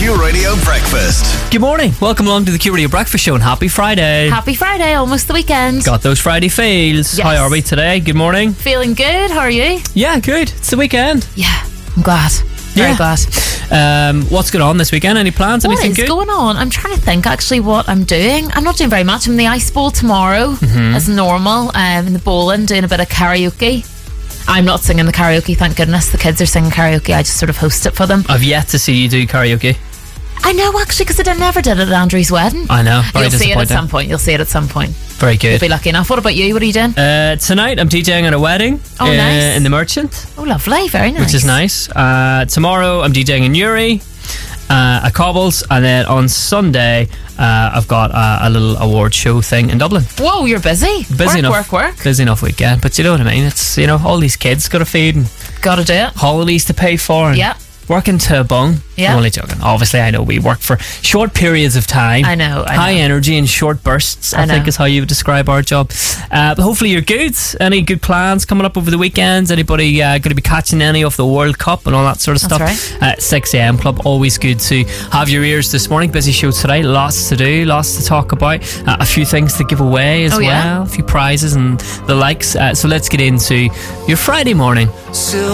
Q Radio Breakfast. Good morning. Welcome along to the Q Radio Breakfast Show and happy Friday. Happy Friday, almost the weekend. Got those Friday feels. Yes. How are we today? Good morning. Feeling good, how are you? Yeah, good. It's the weekend. Yeah, I'm glad. Very glad. What's going on this weekend? Any plans? What Anything is good? going on? I'm trying to think actually what I'm doing. I'm not doing very much. I'm in the Ice Bowl tomorrow as normal. In the bowling, doing a bit of karaoke. I'm not singing the karaoke, thank goodness. The kids are singing karaoke. I just sort of host it for them. I've yet to see you do karaoke. I know actually, because I never did it at Andrew's wedding. I know. Very You'll see it at disappointing. some point. You'll see it at some point. Very good. You'll be lucky enough. What about you? What are you doing? Tonight I'm DJing at a wedding. Oh, nice. In the Merchant. Oh, lovely. Very nice. Which is nice. Tomorrow I'm DJing in Uri, at Cobbles, and then on Sunday I've got a little award show thing in Dublin. Whoa, you're busy. Busy enough. Work. Busy enough weekend, but you know what I mean. It's all these kids got to feed and Gotta do it. holidays to pay for. And Yeah. Working to a bone. Yeah. I'm only joking. Obviously, I know we work for short periods of time. I know. High energy and short bursts, I think, is how you would describe our job. But hopefully you're good. Any good plans coming up over the weekends? Anybody going to be catching any of the World Cup and all that sort of stuff? That's right. 6am Club, always good to have your ears this morning. Busy show today. Lots to do, lots to talk about. A few things to give away as well. Yeah. A few prizes and the likes. So let's get into your Friday morning.